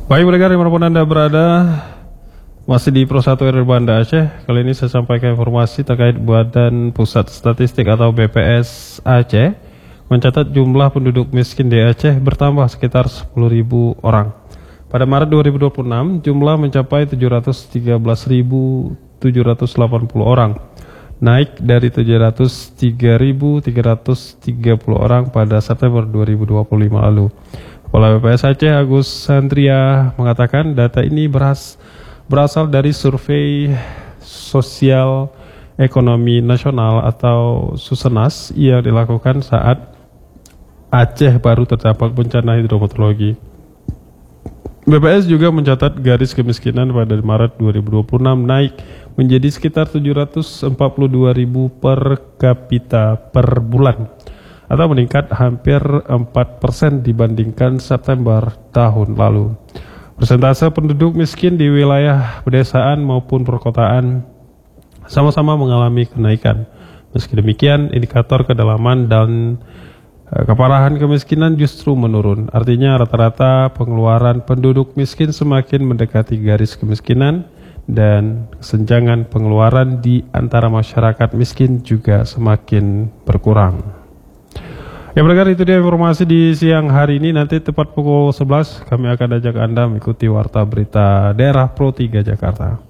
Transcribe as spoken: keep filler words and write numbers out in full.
Baik pendengar dimanapun Anda berada, masih di Pro satu R R Banda Aceh. Kali ini saya sampaikan informasi terkait Badan Pusat Statistik atau B P S Aceh mencatat jumlah penduduk miskin di Aceh bertambah sekitar sepuluh ribu orang. Pada Maret dua ribu dua puluh enam, jumlah mencapai tujuh ratus tiga belas ribu tujuh ratus delapan puluh orang, naik dari tujuh ratus tiga ribu tiga ratus tiga puluh orang pada September dua ribu dua puluh lima lalu. Kepala B P S Aceh Agus Santria mengatakan data ini beras, berasal dari survei sosial ekonomi nasional atau Susenas yang dilakukan saat Aceh baru terdapat bencana hidrometeorologi. B P S juga mencatat garis kemiskinan pada Maret dua ribu dua puluh enam naik menjadi sekitar tujuh ratus empat puluh dua ribu per kapita per bulan, atau meningkat hampir empat persen dibandingkan September tahun lalu. Persentase penduduk miskin di wilayah pedesaan maupun perkotaan sama-sama mengalami kenaikan. Meski demikian, indikator kedalaman dan e, keparahan kemiskinan justru menurun. Artinya rata-rata pengeluaran penduduk miskin semakin mendekati garis kemiskinan dan kesenjangan pengeluaran di antara masyarakat miskin juga semakin berkurang. Ya pendengar, itu dia informasi di siang hari ini. Nanti tepat pukul sebelas kami akan ajak Anda mengikuti Warta Berita Daerah Pro tiga Jakarta.